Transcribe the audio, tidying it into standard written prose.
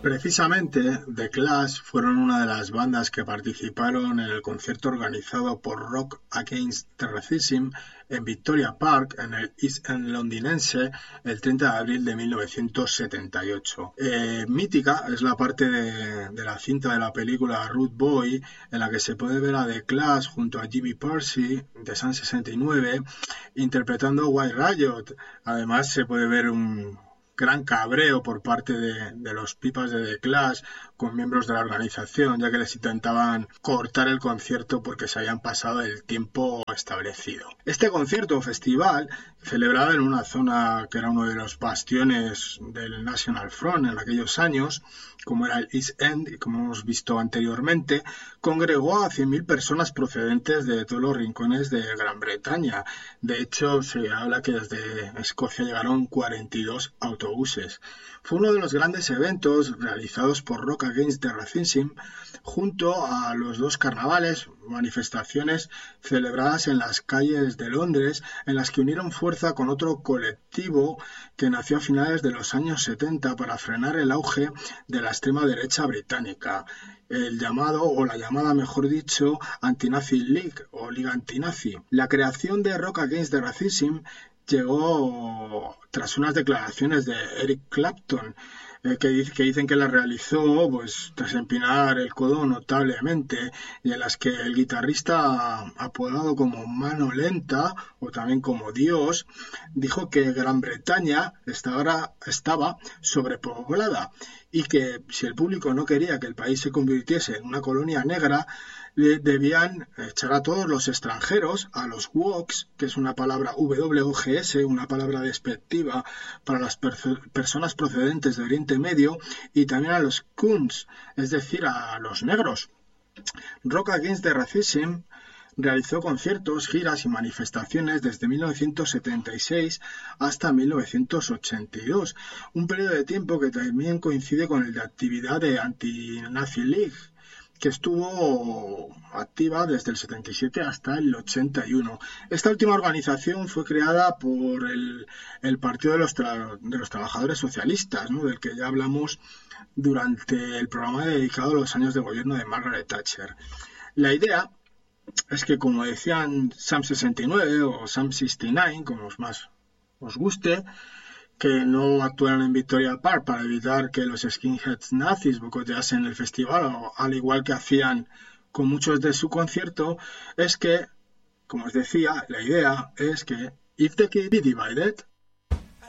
Precisamente, The Clash fueron una de las bandas que participaron en el concierto organizado por Rock Against the Racism en Victoria Park, en el East End londinense, el 30 de abril de 1978. Mítica es la parte de la cinta de la película Rude Boy, en la que se puede ver a The Clash junto a Jimmy Percy, de Sun 69, interpretando White Riot. Además, se puede ver un gran cabreo por parte de los pipas de The Clash con miembros de la organización, ya que les intentaban cortar el concierto porque se habían pasado el tiempo establecido. Este concierto o festival, celebrado en una zona que era uno de los bastiones del National Front en aquellos años, como era el East End y como hemos visto anteriormente, congregó a 100.000 personas procedentes de todos los rincones de Gran Bretaña. De hecho, se habla que desde Escocia llegaron 42 autobuses. Fue uno de los grandes eventos realizados por Rock Against the Racism junto a los dos carnavales, manifestaciones celebradas en las calles de Londres, en las que unieron fuerza con otro colectivo que nació a finales de los años 70 para frenar el auge de la extrema derecha británica, el llamado, o la llamada mejor dicho, Anti-Nazi League o Liga Antinazi. La creación de Rock Against the Racism llegó tras unas declaraciones de Eric Clapton, que dicen que la realizó pues tras empinar el codo notablemente, y en las que el guitarrista, apodado como Mano Lenta o también como Dios, dijo que Gran Bretaña estaba sobrepoblada y que si el público no quería que el país se convirtiese en una colonia negra, debían echar a todos los extranjeros, a los wogs, que es una palabra WOGS, una palabra despectiva para las personas procedentes de Oriente Medio, y también a los Kunz, es decir, a los negros. Rock Against the Racism realizó conciertos, giras y manifestaciones desde 1976 hasta 1982, un periodo de tiempo que también coincide con el de actividad de Anti-Nazi League, que estuvo activa desde el 77 hasta el 81. Esta última organización fue creada por el Partido de los Trabajadores Socialistas, ¿no?, del que ya hablamos durante el programa dedicado a los años de gobierno de Margaret Thatcher. La idea es que, como decían Sam 69 o Sam 69, como más os guste, que no actuaran en Victoria Park para evitar que los skinheads nazis boicoteasen el festival, al igual que hacían con muchos de su concierto, es que, como os decía, la idea es que if the key be divided,